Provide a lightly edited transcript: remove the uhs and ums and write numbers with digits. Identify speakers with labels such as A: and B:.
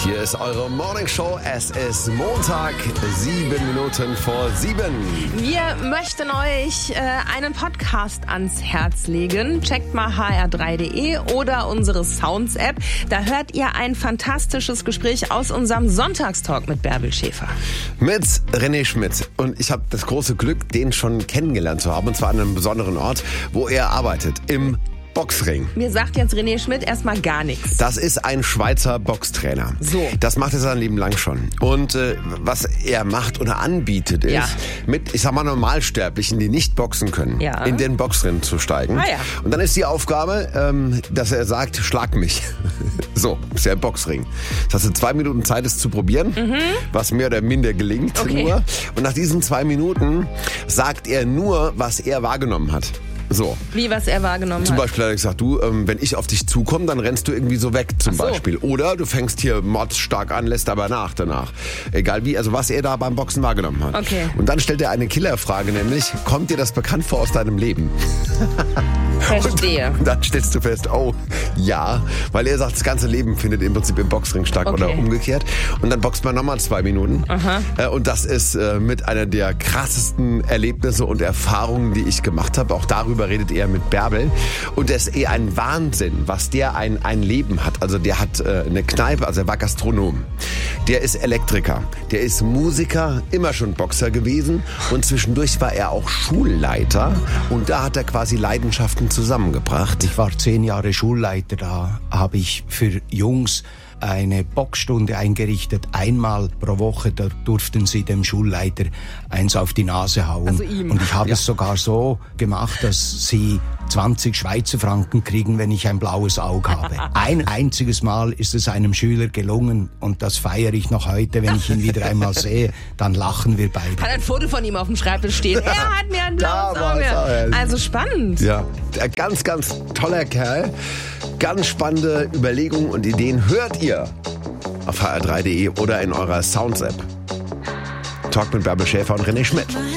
A: Hier ist eure Morning Show. Es ist Montag, 7 Minuten vor 7.
B: Wir möchten euch einen Podcast ans Herz legen. Checkt mal hr3.de oder unsere Sounds-App. Da hört ihr ein fantastisches Gespräch aus unserem Sonntagstalk mit Bärbel Schäfer.
A: Mit René Schmidt. Und ich habe das große Glück, den schon kennengelernt zu haben. Und zwar an einem besonderen Ort, wo er arbeitet. Im Boxring.
B: Mir sagt jetzt René Schmidt erstmal gar nichts.
A: Das ist ein Schweizer Boxtrainer.
B: So.
A: Das macht er sein Leben lang schon. Und was er macht oder anbietet ist, mit, ich sag mal, Normalsterblichen, die nicht boxen können, in den Boxring zu steigen.
B: Ah, ja.
A: Und dann ist die Aufgabe, dass er sagt, schlag mich. So, ist ja ein Boxring. Das hast du 2 Minuten Zeit, es zu probieren, was mehr oder minder gelingt nur. Und nach diesen 2 Minuten sagt er nur, was er wahrgenommen hat. So.
B: Wie, was er wahrgenommen hat?
A: Zum Beispiel hat er gesagt, du, wenn ich auf dich zukomme, dann rennst du irgendwie so weg zum Beispiel. Oder du fängst hier mordstark an, lässt aber danach. Egal wie, also was er da beim Boxen wahrgenommen hat.
B: Okay.
A: Und dann stellt er eine Killerfrage, nämlich, kommt dir das bekannt vor aus deinem Leben?
B: Verstehe.
A: Und dann stellst du fest, oh, ja, weil er sagt, das ganze Leben findet im Prinzip im Boxring statt oder umgekehrt. Und dann boxt man nochmal 2 Minuten. Und das ist mit einer der krassesten Erlebnisse und Erfahrungen, die ich gemacht habe. Auch darüber redet er mit Bärbel. Und das ist ein Wahnsinn, was der ein Leben hat. Also der hat eine Kneipe, also er war Gastronom. Der ist Elektriker, der ist Musiker, immer schon Boxer gewesen. Und zwischendurch war er auch Schulleiter. Und da hat er quasi Leidenschaften zusammengebracht.
C: Ich war 10 Jahre Schulleiter, da habe ich für Jungs eine Boxstunde eingerichtet. Einmal pro Woche, da durften sie dem Schulleiter eins auf die Nase hauen.
B: Also ihm.
C: Und ich habe es sogar so gemacht, dass sie 20 Schweizer Franken kriegen, wenn ich ein blaues Auge habe. Ein einziges Mal ist es einem Schüler gelungen und das feiere ich noch heute, wenn ich ihn wieder einmal sehe, dann lachen wir beide.
B: Hat ein Foto von ihm auf dem Schreibtisch stehen. Er hat mir ein blaues Auge. Also spannend.
A: Ja, der ganz, ganz toller Kerl. Ganz spannende Überlegungen und Ideen hört ihr auf hr3.de oder in eurer Sounds-App. Talk mit Bärbel Schäfer und René Schmidt.